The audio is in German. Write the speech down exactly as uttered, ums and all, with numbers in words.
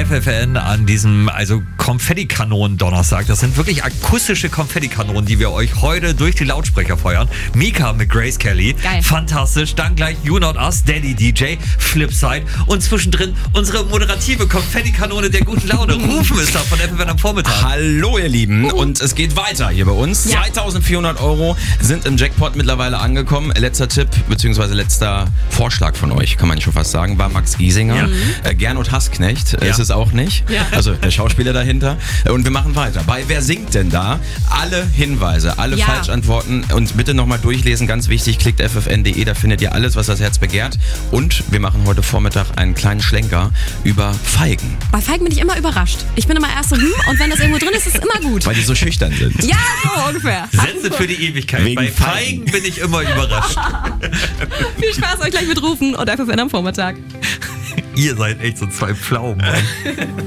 F F N an diesem also Konfettikanonen-Donnerstag. Das sind wirklich akustische Konfettikanonen, die wir euch heute durch die Lautsprecher feuern. Mika mit Grace Kelly. Geil. Fantastisch. Dann gleich You Not Us, Daddy D J, Flipside. Und zwischendrin unsere moderative Konfettikanone der guten Laune. Rufen ist da von F F N am Vormittag. Hallo ihr Lieben. Uh. Und es geht weiter hier bei uns. Ja. zweitausendvierhundert Euro sind im Jackpot mittlerweile angekommen. Letzter Tipp, beziehungsweise letzter Vorschlag von euch, kann man schon fast sagen, war Max Giesinger. Ja. Äh, Gernot Hassknecht äh, Ja. ist es auch nicht. Ja. Also der Schauspieler dahinter. Äh, Und wir machen weiter. Bei Wer singt denn da? Alle Hinweise, alle Ja. Falschantworten und bitte nochmal durchlesen. Ganz wichtig, klickt f f n punkt d e, da findet ihr alles, was das Herz begehrt. Und wir machen heute Vormittag einen kleinen Schlenker über Feigen, Bei Feigen bin ich immer überrascht. Ich bin immer erst so, hm, und wenn das irgendwo drin ist, ist es immer gut. weil die so schüchtern sind. Ja, so ungefähr. Sätze für die Ewigkeit. Wegen Bei Feigen. Feigen bin ich immer überrascht. Viel Spaß euch gleich mit Rufen und F F N am Vormittag. Ihr seid echt so zwei Pflaumen, Mann.